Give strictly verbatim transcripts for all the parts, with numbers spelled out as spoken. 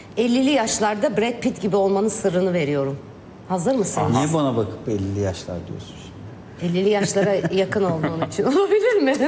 ellili yaşlarda Brad Pitt gibi olmanın sırrını veriyorum. Hazır mısın? Niye bana bakıp elli yaşlar diyorsun şimdi? ellili yaşlara yakın olduğun için olabilir mi?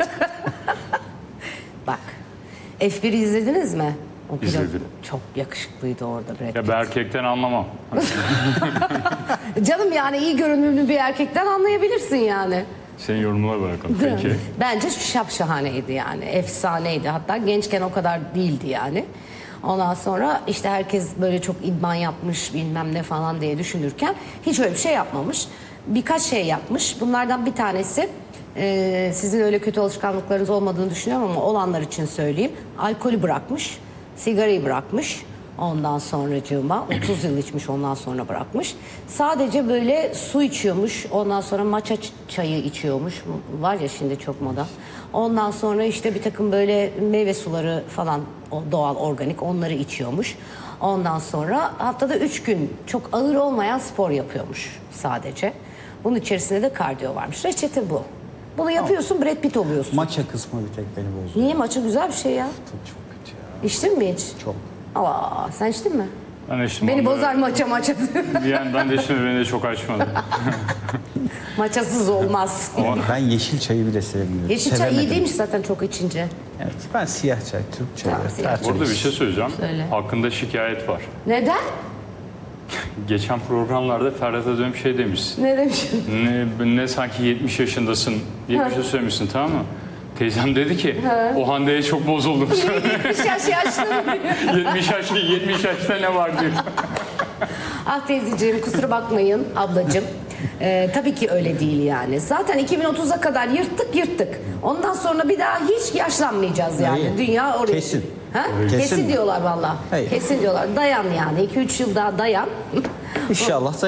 Bak, F bir'i izlediniz mi? O pilot İzledim. çok yakışıklıydı orada Brad Pitt. Ya ben erkekten anlamam. Canım yani iyi görünümlü bir erkekten anlayabilirsin yani. Senin yorumuna bırakalım. Değil mi? Peki. Bence şapşahaneydi yani. Efsaneydi. Hatta gençken o kadar değildi yani. Ondan sonra işte herkes böyle çok idman yapmış bilmem ne falan diye düşünürken hiç öyle bir şey yapmamış. Birkaç şey yapmış. Bunlardan bir tanesi e, sizin öyle kötü alışkanlıklarınız olmadığını düşünüyorum ama olanlar için söyleyeyim. Alkolü bırakmış. Sigarayı bırakmış. Ondan sonracığıma otuz yıl içmiş, ondan sonra bırakmış. Sadece böyle su içiyormuş. Ondan sonra matcha çayı içiyormuş. Var ya şimdi çok moda. Ondan sonra işte bir takım böyle meyve suları falan, o doğal, organik, onları içiyormuş. Ondan sonra haftada üç gün çok ağır olmayan spor yapıyormuş sadece. Bunun içerisinde de kardiyo varmış. Reçete bu. Bunu yapıyorsun, Brad Pitt oluyorsun. Maça kısmı bir tek beni bozuyor. Niye? Matcha güzel bir şey ya. Çok, çok kötü ya. İçtin mi hiç? Çok. Aa, sen içtin mi? Ben eşim Beni onları- bozar maça maça. Yani ben de şimdi beni de çok açmadı. Maçasız olmaz. Ama Ben yeşil çayı bile sevmiyorum. Yeşil çay iyi Sevemedim. değilmiş zaten çok içince. Evet, ben siyah çay, Türk çayı. Tamam, siyah tertemiz. burada bir şey söyleyeceğim. Söyle. Hakkında şikayet var. Neden? Geçen programlarda Ferhat Özden bir şey demiş. Ne demişim? Ne, ne sanki yetmiş yaşındasın diye bir şey söylemişsin, tamam mı? Teyzem dedi ki o Hande'ye çok bozuldum. yetmiş yaş yaşlı mı diyor? yetmiş yaş, yetmiş yaşta ne var diyor. Ah teyzeciğim kusura bakmayın ablacığım. Ee, tabii ki öyle değil yani. Zaten iki bin otuza kadar yırttık yırttık. Ondan sonra bir daha hiç yaşlanmayacağız yani. Hayır. Dünya oraya. Kesin. Ha? Kesin Kesin mi? diyorlar valla. Hayır. Kesin diyorlar. Dayan yani. iki üç yıl daha dayan. İnşallah